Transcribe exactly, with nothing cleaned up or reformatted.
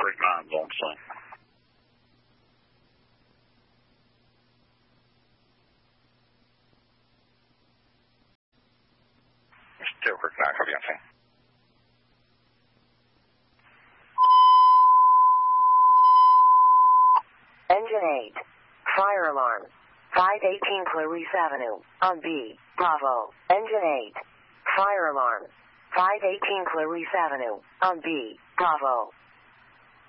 thirty-nine's on scene. Still thirty-nine, copy on scene. Engine eight. Fire alarm. five eighteen Clarice Avenue. On B. Bravo. Engine eight. Fire alarm. five eighteen Clarice Avenue. On B. Bravo.